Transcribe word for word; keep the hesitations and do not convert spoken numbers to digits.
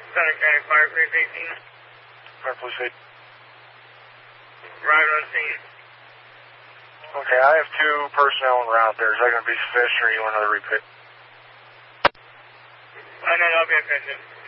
Center County Fire Group eighteen. Fire Police eight. Right on scene. Okay, I have two personnel en route there. Is that going to be sufficient, or you want another repeat? I know that'll be efficient.